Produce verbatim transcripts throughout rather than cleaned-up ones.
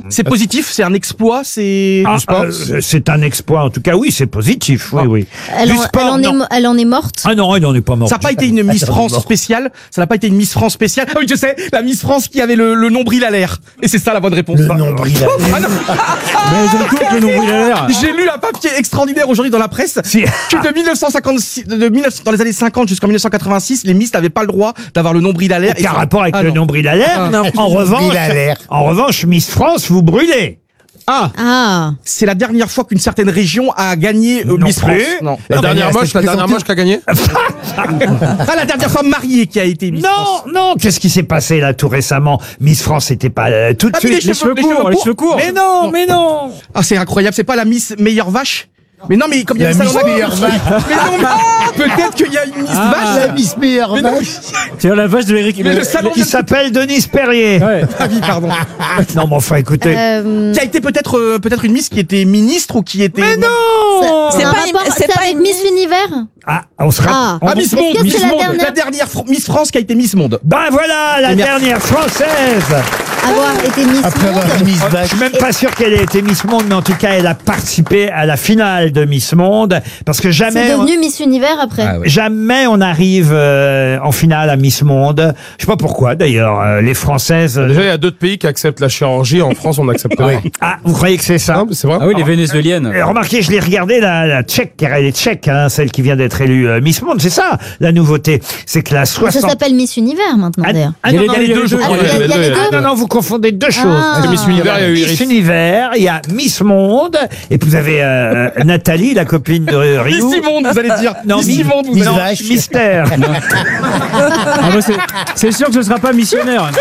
C'est positif, c'est un exploit, c'est Ah, du sport. euh, c'est un exploit, en tout cas, oui, c'est positif, oui, oui. Elle, Du en, sport, elle, en est, non. mo- elle en est morte. Ah non, elle n'en est pas morte. Ça n'a pas été une Miss France spéciale. Ça n'a pas été une Miss France spéciale. Ah oui, je sais, la Miss France qui avait le, le nombril à l'air. Et c'est ça la bonne réponse. Le nombril à l'air. Ah non. Mais ils ont tout avec le nombril à l'air. J'ai lu un papier extraordinaire aujourd'hui dans la presse. Si. Que de mille neuf cent cinquante-six, de mille neuf cents dans les années cinquante jusqu'en mille neuf cent quatre-vingt-six, les Miss n'avaient pas le droit d'avoir le nombril à l'air. Aucun Et- rapport avec Ah le non. nombril à l'air. Ah. En revanche, à l'air. en revanche, Miss France, vous brûlez. Ah, Ah. c'est la dernière fois qu'une certaine région a gagné euh, Non Miss plus. France. Non. La Non, dernière mais moche, c'est la dernière présenté- moche qui a gagné. Ah, la dernière femme mariée qui a été Miss France. Non, non, qu'est-ce qui s'est passé là tout récement? Miss France n'était pas euh, tout de Ah, mais suite. les cheveux courts, les cheveux courts. Mais non, mais non. Ah, c'est incroyable. C'est pas la Miss meilleure vache? Mais non, mais comme il y a La le salon Miss d'A- meilleure vache. Mais non, mais peut-être qu'il y a une Miss Ah. vache. La Miss meilleure Mais non, vache. C'est la vache de Eric. mais le salon Qui s'appelle Denise Perrier. Ouais. Ah oui, pardon. Non, mais enfin, écoutez. Euh, Qui a été peut-être euh, peut-être une Miss qui était ministre ou qui était. Mais non. c'est un pas rapport- une- c'est c'est pas avec une Miss Univers. Ah, on sera. Ah. on- Ah, Miss Est-ce Monde, que Miss c'est la Monde, dernière la dernière Fr- Miss France qui a été Miss Monde. Ben voilà, la Et merci. dernière française. Avoir été Miss Après avoir Monde. été Miss Je Vache. suis même pas sûr qu'elle ait été Miss Monde, mais en tout cas, elle a participé à la finale de Miss Monde, parce que C'est jamais, on, devenu Miss Univers après. Ah ouais. jamais on arrive euh, en finale à Miss Monde. Je sais pas pourquoi, d'ailleurs, euh, les Françaises. euh, Déjà, il y a d'autres pays qui acceptent la chirurgie. En France, on n'accepte pas. Ah, vous croyez que c'est ça? Non, mais c'est vrai. Ah oui, les vénézuéliennes. Et remarquez, je l'ai regardé, la, la tchèque, car elle est tchèque, hein, celle qui vient d'être élue euh, Miss Monde. C'est ça, la nouveauté. C'est que la Mais ça soixante... s'appelle Miss Univers maintenant Ah, d'ailleurs. ah, Il y a non, les non, deux, les il y a deux les jours. deux. Ah, il y a- il y a les Ah, deux. non, non, vous confondez deux choses. Ah. Parce que Miss Univers, il y a eu Miss Iris. Univers, il y a Miss Monde, et puis vous avez euh, Nathalie, la copine de Rio. Miss Monde, vous allez dire. Non, Miss Mi- Monde, vous Miss allez non, Vache. Mystère. Ah bah c'est- c'est sûr que ce sera pas missionnaire.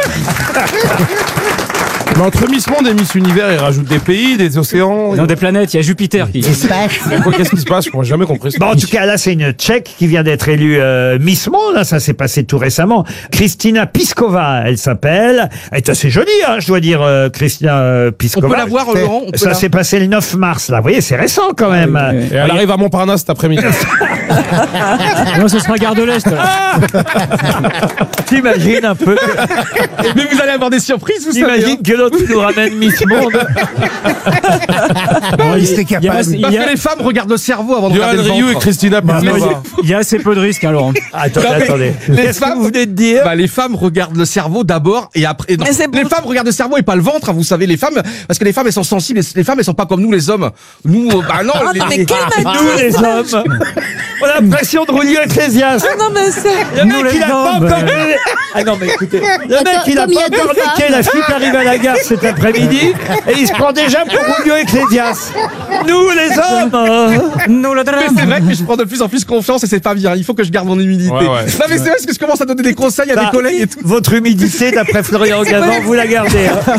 Mais entre Miss Monde et Miss Univers, ils rajoutent des pays, des océans. Dans des planètes, il y a Jupiter qui. Espache. Qu'est-ce qui se passe? Je n'ai jamais compris. Bon, en tout cas, là, c'est une Tchèque qui vient d'être élue euh, Miss Monde. Hein, ça s'est passé tout récemment. Kristina Piskova, elle s'appelle. Elle est assez jolie, hein, je dois dire, euh, Kristina euh, On Piskova. peut la voir, Laurent. on peut Ça la- s'est passé le neuf mars, là. Vous voyez, c'est récent quand même. oui, oui. Et elle arrive à Montparnasse cet après-midi. Non, ce sera Gare de l'Est. là. T'imagines un peu. Mais vous allez avoir des surprises, vous savez. hein. T'imagines que l'autre nous ramène Miss Monde. Bon, il il- était il y a- capable. il Parce y a- que les femmes regardent le cerveau avant de Johan regarder le Rioux et ventre. Christina Piskova. Il y a assez peu de risques, hein, Laurent. Attendez, Non, mais attendez. les Qu'est-ce que femmes- vous venez de dire? Bah, les femmes regardent le cerveau d'abord et après. non, Mais c'est les beau. femmes regardent le cerveau et pas le ventre, hein, vous savez, les femmes, parce que les femmes elles sont sensibles. Les femmes elles sont pas comme nous les hommes. Nous, euh, bah non. Ah, les, mais les- quel m'a Nous, les hommes, on a l'impression de Rulio Ecclésias. Ah non, mais c'est. Le Nous, mec, les il a pas hommes, encore... euh. Ah non, mais écoutez, le Attends, mec, il a comme il y pas a deux encore niqué femmes. la fille qui arrive à la gare cet après-midi et il se prend déjà pour Rulio Ecclésias. Nous, les hommes. Nous, le Mais drame. c'est vrai que je prends de plus en plus confiance et c'est pas bien. Il faut que je garde mon humilité. Ouais, ouais. Non mais c'est vrai parce que je commence à donner des conseils à Ça, des collègues et tout. Votre humidité, d'après Florian Gazan, vous la gardez. hein.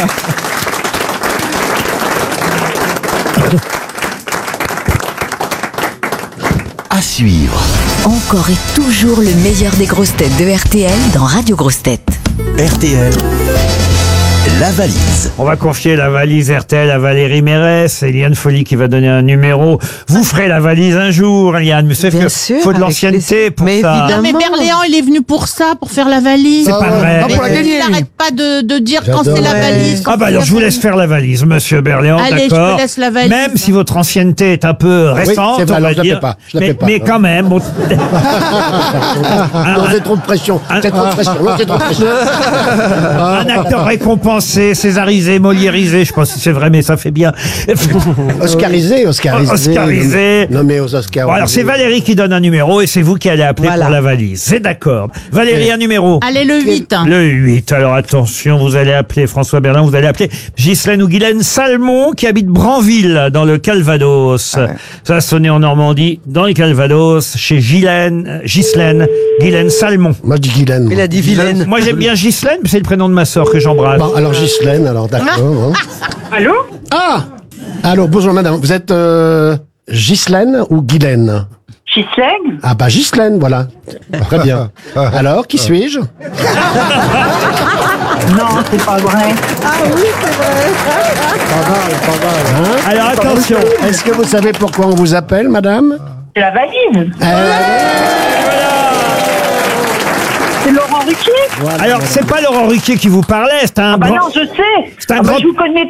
À suivre. Encore et toujours le meilleur des grosses têtes de R T L dans Radio Grosses Têtes. R T L. La valise. On va confier la valise R T L à Valérie Mérès. Eliane Folly qui va donner un numéro. Vous ferez la valise un jour, Eliane. Mais c'est Bien que sûr, faut de avec l'ancienneté plaisir. pour Mais ça. évidemment. Mais Berléand, il est venu pour ça, pour faire la valise. C'est pas vrai. Non, pour la gagner. Il n'arrête pas de, de dire quand c'est la J'adore. valise. Ah bah alors je vous laisse faire la valise, monsieur Berléand, Allez, je d'accord. te laisse la valise. Même si votre ancienneté est un peu récente, c'est vrai, on va alors je la dire. fais pas, je la mais, fais pas. mais quand même, bon, Non, c'est trop de pression. C'est trop de pression. Non, c'est trop de pression. un acteur récompensé, césarisé, moliérisé, je sais pas si c'est vrai, mais ça fait bien. Oscarisé, Oscarisé. Oscarisé. Nommé aux Oscars. Bon, alors c'est Valérie qui donne un numéro et c'est vous qui allez appeler Voilà. pour la valise. C'est d'accord. Valérie, un numéro. Allez, le huit. Le huit. Alors attention, vous allez appeler François Berlin, vous allez appeler Ghislaine ou Guylaine Salmon qui habite Branville dans le Calvados. Ça a sonné en Normandie, dans le Calvados, chez Ghislaine, euh, Ghislaine, Guylaine Salmon. Moi, je dis Guylaine. Il a dit vilaine. Moi j'aime bien Ghislaine, c'est le prénom de ma sœur que j'embrasse. Bon, alors Ghislaine, alors d'accord. hein. Allô? Ah Alors, bonjour madame. Vous êtes euh, Ghislaine ou Guylaine? Ghislaine? Ah bah Ghislaine, voilà. Très bien. Alors, qui suis-je? Non, c'est pas vrai. Alors attention, Est-ce que vous savez pourquoi on vous appelle, madame? C'est la valise. Euh, C'est Laurent Ruquier? voilà, alors madame. c'est pas Laurent Ruquier qui vous parlait, c'est un Bah grand... non, je sais. C'est un Ah bah, grand- je vous connais